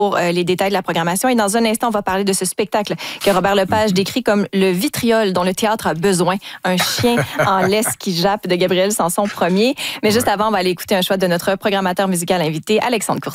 pour les détails de la programmation. Et dans un instant, on va parler de ce spectacle que Robert Lepage décrit comme le vitriol dont le théâtre a besoin. Un chien en laisse qui jappe de Gabriel Sanson Ier. Mais juste avant, on va aller écouter un choix de notre programmateur musical invité, Alexandre Courtin.